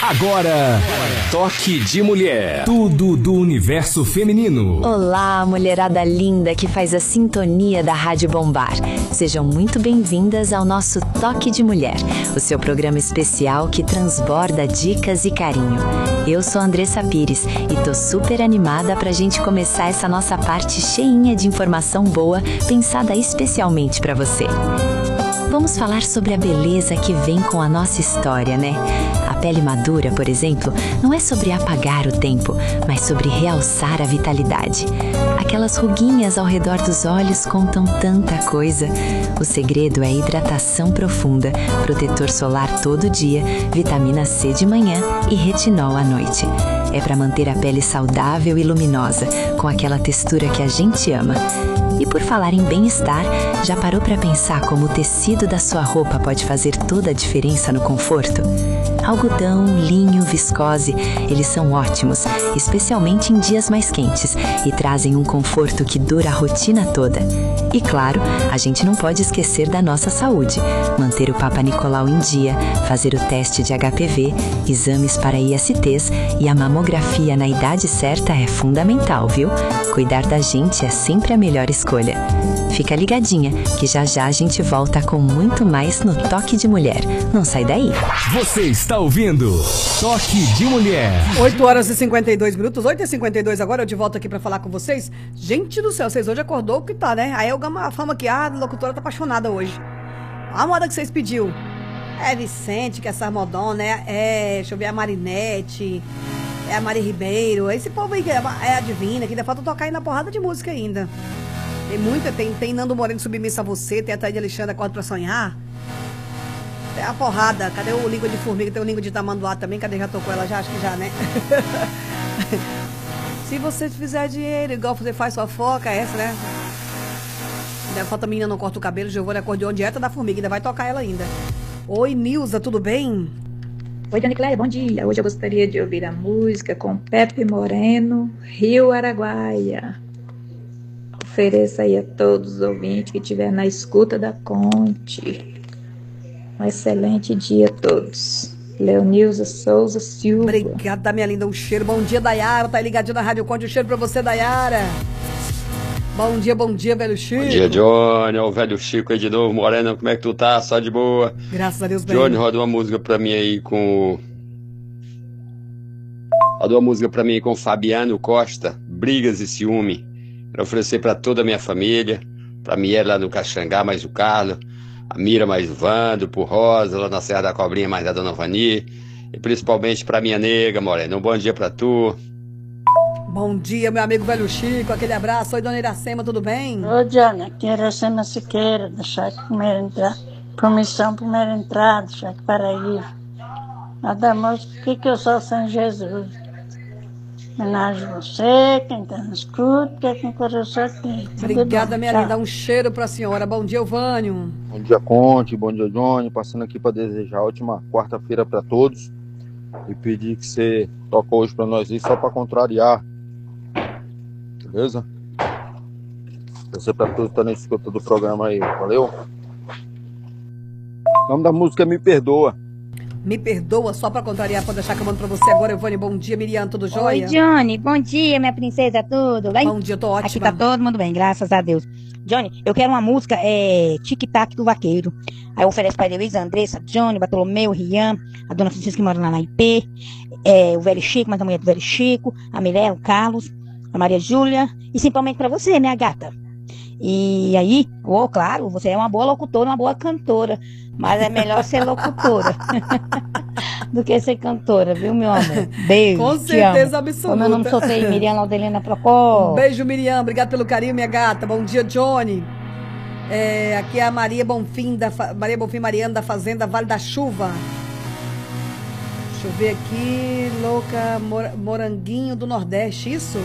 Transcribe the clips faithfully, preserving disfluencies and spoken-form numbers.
Agora, Toque de Mulher. Tudo do universo feminino. Olá, mulherada linda que faz a sintonia da Rádio Bombar. Sejam muito bem-vindas ao nosso Toque de Mulher, o seu programa especial que transborda dicas e carinho. Eu sou Andressa Pires e tô super animada pra gente começar essa nossa parte cheinha de informação boa, pensada especialmente pra você. Vamos falar sobre a beleza que vem com a nossa história, né? A pele madura, por exemplo, não é sobre apagar o tempo, mas sobre realçar a vitalidade. Aquelas ruguinhas ao redor dos olhos contam tanta coisa. O segredo é hidratação profunda, protetor solar todo dia, vitamina C de manhã e retinol à noite. É para manter a pele saudável e luminosa, com aquela textura que a gente ama. E por falar em bem-estar, já parou para pensar como o tecido da sua roupa pode fazer toda a diferença no conforto? Algodão, linho, viscose, eles são ótimos, especialmente em dias mais quentes, e trazem um conforto que dura a rotina toda. E claro, a gente não pode esquecer da nossa saúde. Manter o Papa Nicolau em dia, fazer o teste de H P V, exames para I S Ts e a mamografia na idade certa é fundamental, viu? Cuidar da gente é sempre a melhor escolha. Fica ligadinha, que já já a gente volta com muito mais no Toque de Mulher. Não sai daí. Você está ouvindo Toque de Mulher. oito horas e cinquenta e dois minutos, oito e cinquenta e dois agora, eu de volta aqui pra falar com vocês. Gente do céu, vocês hoje acordou que tá, né? Aí eu ganho a fama que a locutora tá apaixonada hoje. A moda que vocês pediu. É Vicente, que é Sarmodon, né? É, deixa eu ver, a Marinette, é a Mari Ribeiro. Esse povo aí que é a Divina, que ainda falta tocar aí na porrada de música ainda. Tem muita, tem, tem Nando Moreno, Submissa a Você, tem a Thaíde Alexandre, Acordo Pra Sonhar. É a porrada. Cadê o Língua de Formiga? Tem o Língua de Tamanduá também. Cadê? Já tocou ela já? Acho que já, né? Se você fizer dinheiro, igual você faz sua foca, é essa, né? Ainda falta a Menina Não Corta o Cabelo, Giovanni Acordeon, Dieta da Formiga. Ainda vai tocar ela ainda. Oi, Nilza, tudo bem? Oi, Dani Cléia, bom dia. Hoje eu gostaria de ouvir a música com Pepe Moreno, Rio Araguaia. Ofereça aí a todos os ouvintes que estiver na escuta da Conte. Um excelente dia a todos. Leonilza Souza Silva. Obrigada, minha linda. Um cheiro. Bom dia, Dayara. Tá ligadinho na Rádio Conte. Um cheiro pra você, Dayara. Bom dia, bom dia, velho Chico. Bom dia, Johnny. O velho Chico aí de novo. Morena, como é que tu tá? Só de boa? Graças a Deus, bem. Johnny, roda uma música pra mim aí com... Roda uma música pra mim aí com Fabiano Costa. Brigas e Ciúme. Quero oferecer pra toda a minha família. Pra Miele lá no Caxangá, mais o Carlos. A Mira, mais o Vando, pro Rosa, lá na Serra da Cobrinha, mais a Dona Vani. E principalmente pra minha nega, Morena. Um bom dia pra tu. Bom dia, meu amigo velho Chico. Aquele abraço. Oi, Dona Iracema, tudo bem? Ô, Johnny, aqui é Iracema Siqueira, do Cheque Primeira Entrada. Promissão Primeira Entrada, Cheque Paraíba. Nada mais, por que que eu sou sem Jesus? Homenagem a você, quem tá no escudo, que é quem coração aqui. Obrigada, minha linda. Um cheiro pra senhora. Bom dia, Elvânio. Bom dia, Conte. Bom dia, Johnny. Passando aqui para desejar a última quarta-feira para todos. E pedir que você toque hoje para nós aí, só para contrariar. Beleza? Você para todos que tá na escuta do programa aí. Valeu? O nome da música é Me Perdoa. Me perdoa, só pra contrariar, pode deixar que eu mando pra você agora, Evane. Bom dia, Miriam, tudo jóia? Oi, Johnny, bom dia, minha princesa, tudo bem? Bom dia, tô ótima. Aqui tá todo mundo bem, graças a Deus. Johnny, eu quero uma música, é Tic-Tac do Vaqueiro. Aí eu ofereço pra Luísa, Andressa, Johnny, Bartolomeu, Rian, a dona Francisca que mora lá na I P, é, o velho Chico, mas a mulher do velho Chico, a Mirella, o Carlos, a Maria Júlia, e simplesmente pra você, minha gata. E aí, oh, claro, você é uma boa locutora, uma boa cantora, mas é melhor ser locutora do que ser cantora, viu, meu amor? Beijo. Com certeza absoluta. O meu nome soltei, Miriam Laudelina Procó. Um beijo, Miriam. Obrigado pelo carinho, minha gata. Bom dia, Johnny. É, aqui é a Maria Bonfim, da Fa... Maria Bonfim Mariana, da Fazenda Vale da Chuva. Deixa eu ver aqui. Louca Mor... Moranguinho do Nordeste, isso?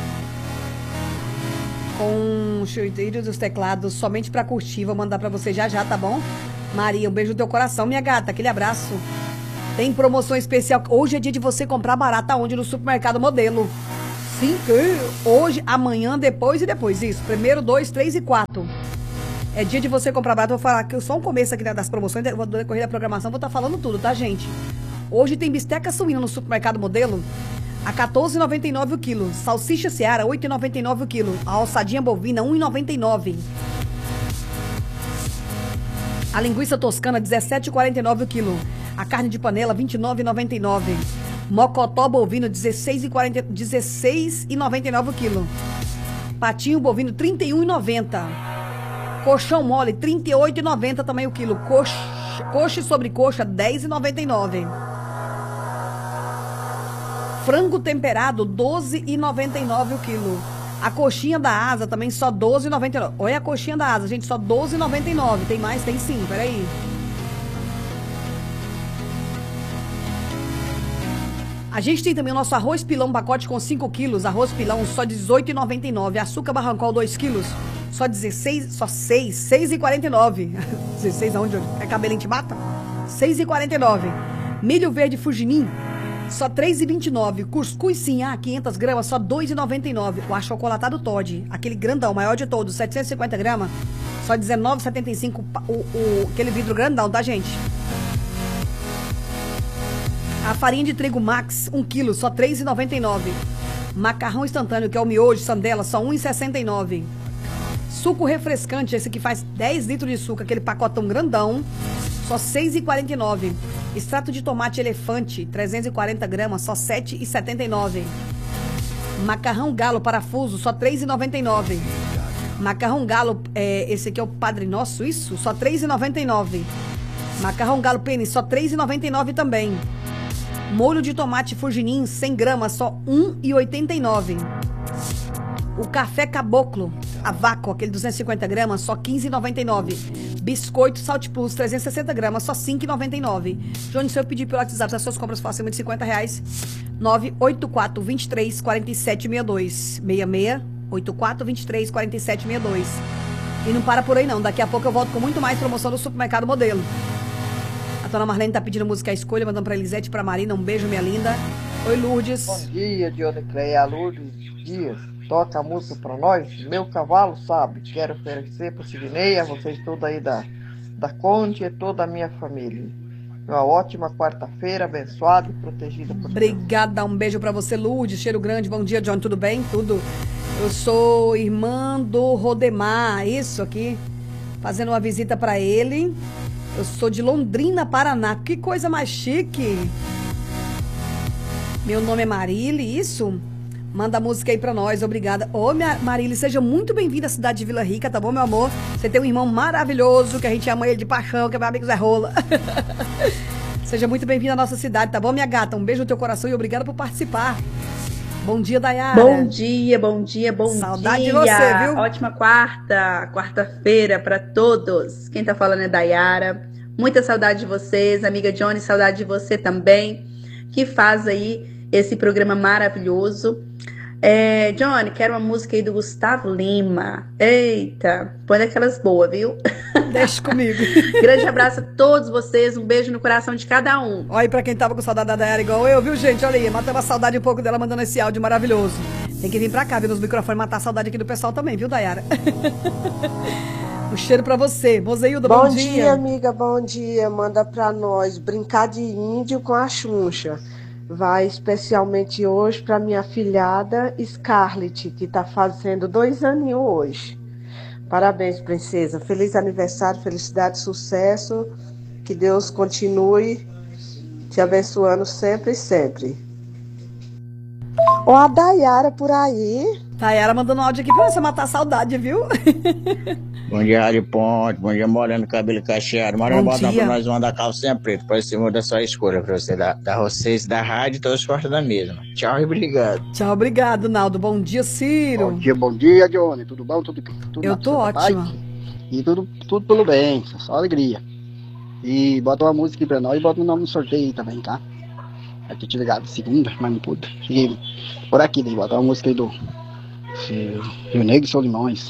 Com chuteiro dos teclados, somente pra curtir. Vou mandar pra você já já, tá bom? Maria, um beijo no teu coração, minha gata. Aquele abraço. Tem promoção especial. Hoje é dia de você comprar barato. Aonde? No Supermercado Modelo. Sim, hoje, amanhã, depois e depois. Isso. Primeiro, dois, três e quatro. É dia de você comprar barato. Vou falar que só um começo aqui das promoções. Vou decorrer da programação, vou estar falando tudo, tá, gente? Hoje tem bisteca suína no supermercado Modelo a quatorze reais e noventa e nove centavos o quilo. Salsicha Seara, oito reais e noventa e nove centavos o quilo. A alçadinha bovina, um real e noventa e nove centavos. A linguiça toscana, dezessete reais e quarenta e nove centavos o quilo. A carne de panela, vinte e nove reais e noventa e nove centavos. Mocotó bovino, dezesseis reais e noventa e nove centavos o quilo. Patinho bovino, trinta e um reais e noventa centavos. Colchão mole, trinta e oito reais e noventa centavos também o quilo. Coxa, coxa e sobrecoxa, dez reais e noventa e nove centavos. Frango temperado, doze reais e noventa e nove centavos o quilo. A coxinha da asa também só doze reais e noventa e nove centavos. Olha a coxinha da asa, gente, só doze reais e noventa e nove centavos. Tem mais? Tem sim, peraí. A gente tem também o nosso arroz pilão pacote com cinco quilos. Arroz pilão só dezoito reais e noventa e nove centavos. Açúcar barrancol dois quilos. Só dezesseis, só seis, seis reais e quarenta e nove centavos. dezesseis aonde? É cabelinho te mata? seis reais e quarenta e nove centavos. Milho verde fuginim, só três reais e vinte e nove centavos. Cuscuz Sinhá, quinhentas gramas, só dois reais e noventa e nove centavos. O achocolatado Toddy, aquele grandão, maior de todos, setecentas e cinquenta gramas, só dezenove reais e setenta e cinco centavos. O, o, aquele vidro grandão, tá, gente? A farinha de trigo Max, um quilo, só três reais e noventa e nove centavos. Macarrão instantâneo, que é o miojo, Sandela, só um real e sessenta e nove centavos. Suco refrescante, esse que faz dez litros de suco, aquele pacotão grandão, só seis reais e quarenta e nove centavos. Extrato de tomate elefante, trezentas e quarenta gramas, só sete reais e setenta e nove centavos. Macarrão galo parafuso, só três reais e noventa e nove centavos. Macarrão galo, é, esse aqui é o Padre Nosso, isso? Só três reais e noventa e nove centavos. Macarrão galo pênis, só três reais e noventa e nove centavos também. Molho de tomate fuginim, cem gramas, só um real e oitenta e nove centavos. O café caboclo, a vácuo, aquele duzentas e cinquenta gramas, só quinze reais e noventa e nove centavos. Biscoito Salt Plus, trezentas e sessenta gramas, só cinco reais e noventa e nove centavos. Johnny, se eu pedir pelo WhatsApp, as suas compras for acima de cinquenta reais, nove oito quatro, vinte e três, quarenta e sete, sessenta e dois. seis seis oito quatro, vinte e três, quarenta e sete, sessenta e dois. E não para por aí não, daqui a pouco eu volto com muito mais promoção do Supermercado Modelo. A dona Marlene tá pedindo música à escolha, mandando pra Elisete e pra Marina. Um beijo, minha linda. Oi, Lourdes. Bom dia, Dione Cleia. Lourdes Dias. Toca a música pra nós. Meu cavalo sabe. Quero oferecer pro Sidney, a vocês todos aí da, da Conde e toda a minha família. Uma ótima quarta-feira, abençoada e protegida por Deus. Obrigada, um beijo pra você, Lourdes. Cheiro grande. Bom dia, John. Tudo bem? Tudo. Eu sou irmã do Rodemar. Isso aqui. Fazendo uma visita pra ele. Eu sou de Londrina, Paraná. Que coisa mais chique. Meu nome é Marília, isso? Manda a música aí pra nós, obrigada. Ô, minha Marília, seja muito bem-vinda à cidade de Vila Rica, tá bom, meu amor? Você tem um irmão maravilhoso, que a gente ama ele de paixão, que é meu amigo Zé Rola. Seja muito bem-vinda à nossa cidade, tá bom, minha gata? Um beijo no teu coração e obrigada por participar. Bom dia, Dayara. Bom dia, bom dia, bom Saudade dia. de você, viu? Ótima quarta, quarta-feira pra todos. Quem tá falando é Dayara. Muita saudade de vocês, amiga Johnny, saudade de você também, que faz aí esse programa maravilhoso. É, Johnny, quero uma música aí do Gustavo Lima. Eita, põe daquelas boas, viu? Deixa comigo. Grande abraço a todos vocês, um beijo no coração de cada um. Olha aí pra quem tava com saudade da Dayara igual eu, viu, gente? Olha aí, matamos a saudade um pouco dela mandando esse áudio maravilhoso. Tem que vir pra cá, viu, nos microfones, matar a saudade aqui do pessoal também, viu, Dayara? Um cheiro pra você. Mozeilda, bom, bom dia. Bom dia, amiga, bom dia. Manda pra nós brincar de índio com a Xuxa. Vai especialmente hoje para minha filhada Scarlett, que está fazendo dois aninhos hoje. Parabéns, princesa. Feliz aniversário, felicidade, sucesso. Que Deus continue te abençoando sempre e sempre. Ó, a Dayara por aí. Dayara mandando um áudio aqui pra você matar a saudade, viu? Bom dia, Rádio Ponte. Bom dia, Moreno, cabelo cacheado. Moreno, bota pra nós uma da calcinha preta. Pode ser muda sua escolha pra você. Da, da vocês, da rádio e todas as portas da mesma. Tchau e obrigado. Tchau, obrigado, Naldo. Bom dia, Ciro. Bom dia, bom dia, Johnny. Tudo bom? Tudo, tudo Eu tô ótima. Pai? E tudo, tudo pelo bem, só alegria. E bota uma música aqui pra nós e bota o nome no sorteio aí também, tá? Vai ter te ligado segunda, mas não pude. Fiquei por aqui, daí bota uma música aí do Rio Negro e Solimões.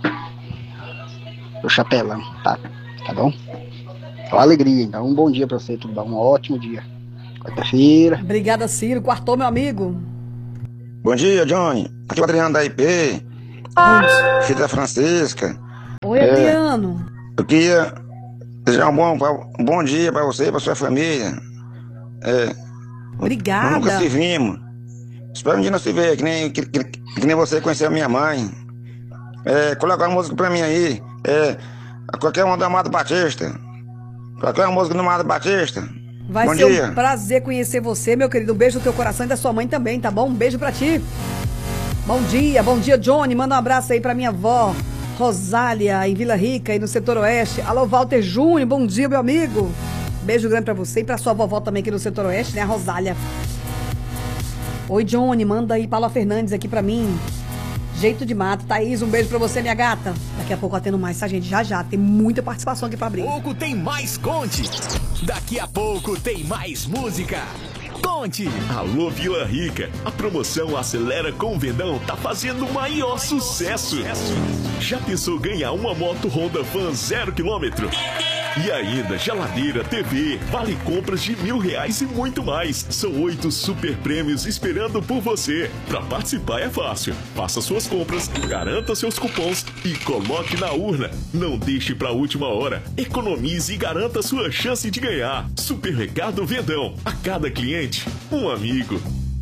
Do Chapelão, tá? Tá bom? Só alegria, então. Um bom dia pra você, tudo bom? Um ótimo dia. Quarta-feira. Obrigada, Ciro. Quartou, meu amigo. Bom dia, Johnny. Aqui é o Adriano da I P. Filho da Francisca. Oi, é, Adriano. Eu queria desejar um bom, um bom dia pra você e pra sua família. É. Obrigada. Nós nunca se vimos. Espero um dia nós se ver, que nem, que, que, que nem você conheceu a minha mãe. É, coloca uma música pra mim aí. É, qualquer uma do Amado Batista. Qualquer uma música do Amado Batista. Vai Bom ser dia. um prazer conhecer você, meu querido. Um beijo no teu coração e da sua mãe também, tá bom? Um beijo pra ti. Bom dia, bom dia, Johnny. Manda um abraço aí pra minha avó, Rosália, em Vila Rica, aí no setor oeste. Alô, Walter Júnior, bom dia, meu amigo. Beijo grande pra você e pra sua vovó também aqui no setor oeste, né, a Rosália. Oi, Johnny, manda aí Paula Fernandes aqui pra mim. Jeito de mato. Thaís, um beijo pra você, minha gata. Daqui a pouco eu atendo mais, tá, gente? Já, já. Tem muita participação aqui pra abrir. Daqui a pouco tem mais Conte. Daqui a pouco tem mais música. Conte. Alô, Vila Rica. A promoção Acelera com o Verdão tá fazendo o maior sucesso. Já pensou ganhar uma moto Honda Fan zero quilômetro? E ainda, geladeira, T V, vale compras de mil reais e muito mais. São oito super prêmios esperando por você. Pra participar é fácil. Faça suas compras, garanta seus cupons e coloque na urna. Não deixe pra última hora. Economize e garanta sua chance de ganhar. Supermercado Verdão. A cada cliente, um amigo.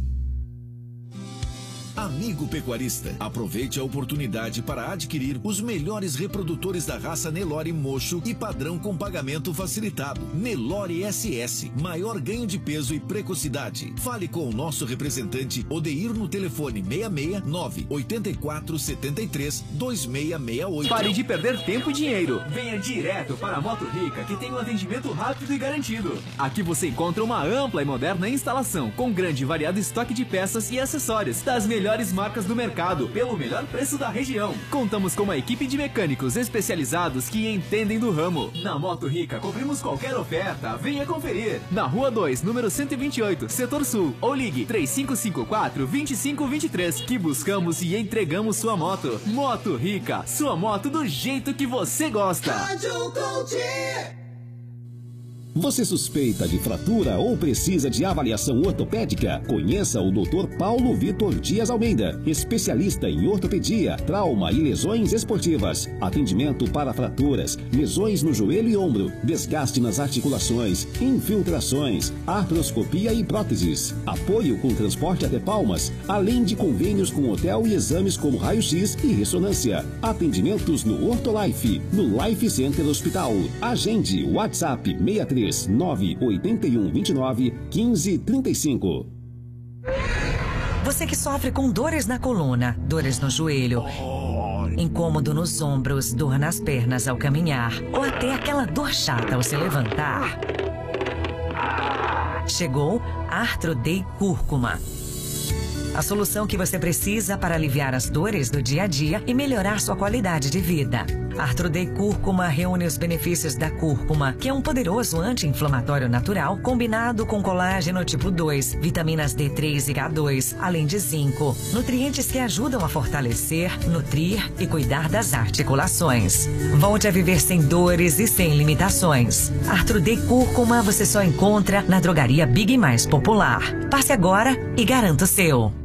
Amigo pecuarista, aproveite a oportunidade para adquirir os melhores reprodutores da raça Nelore Mocho e padrão com pagamento facilitado. Nelore S S, maior ganho de peso e precocidade. Fale com o nosso representante Odeir no telefone seis seis nove oito quatro sete três dois seis seis oito. Pare de perder tempo e dinheiro. Venha direto para a Moto Rica, que tem um atendimento rápido e garantido. Aqui você encontra uma ampla e moderna instalação, com grande e variado estoque de peças e acessórios das melhores marcas do mercado, pelo melhor preço da região. Contamos com uma equipe de mecânicos especializados que entendem do ramo. Na Moto Rica, cobrimos qualquer oferta. Venha conferir. Na Rua dois, número cento e vinte e oito, Setor Sul. Ou ligue três cinco cinco quatro, dois cinco dois três, que buscamos e entregamos sua moto. Moto Rica, sua moto do jeito que você gosta. Você suspeita de fratura ou precisa de avaliação ortopédica? Conheça o doutor Paulo Vitor Dias Almeida, especialista em ortopedia, trauma e lesões esportivas. Atendimento para fraturas, lesões no joelho e ombro, desgaste nas articulações, infiltrações, artroscopia e próteses. Apoio com transporte até Palmas, além de convênios com hotel e exames como raio-x e ressonância. Atendimentos no Ortolife, no Life Center Hospital. Agende WhatsApp seis três nove oito um dois nove um cinco três cinco. Você que sofre com dores na coluna, dores no joelho, incômodo nos ombros, dor nas pernas ao caminhar, ou até aquela dor chata ao se levantar. Chegou Arthrodey Cúrcuma. A solução que você precisa para aliviar as dores do dia a dia e melhorar sua qualidade de vida. Arthrodey Cúrcuma reúne os benefícios da cúrcuma, que é um poderoso anti-inflamatório natural combinado com colágeno tipo dois, vitaminas D três e K dois, além de zinco. Nutrientes que ajudam a fortalecer, nutrir e cuidar das articulações. Volte a viver sem dores e sem limitações. Arthrodey Cúrcuma você só encontra na drogaria Big mais popular. Passe agora e garanta o seu.